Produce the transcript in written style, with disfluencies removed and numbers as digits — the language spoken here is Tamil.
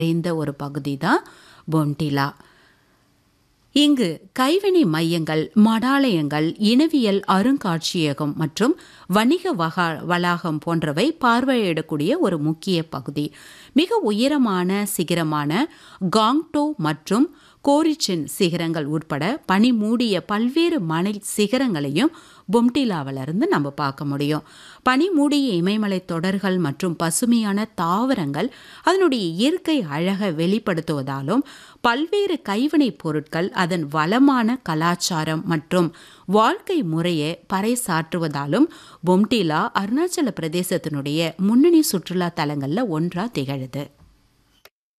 இந்த ஒரு பகுதி தான் பொம்டிலா. இங்கு கைவினை மையங்கள், மடாலயங்கள், இனவியல் அருங்காட்சியகம் மற்றும் வணிக வளாகம் போன்றவை பார்வையிடக்கூடிய ஒரு முக்கிய பகுதி. மிக உயரமான சிகரமான காங்டோ மற்றும் கோரிச்சின் சிகரங்கள் உட்பட பனி மூடிய பல்வேறு மணல் சிகரங்களையும் பொம்டிலாவிலிருந்து நம்ம பார்க்க முடியும். பனி மூடிய இமயமலை தொடர்கள் மற்றும் பசுமையான தாவரங்கள் அதனுடைய இயற்கை அழகை வெளிப்படுத்துவதாலும் பல்வேறு கைவினைப் பொருட்கள் அதன் வளமான கலாச்சாரம் மற்றும் வாழ்க்கை முறையை பறைசாற்றுவதாலும் பொம்டிலா அருணாச்சல பிரதேசத்தினுடைய முன்னணி சுற்றுலா தலங்கள்ல ஒன்றா திகழுது.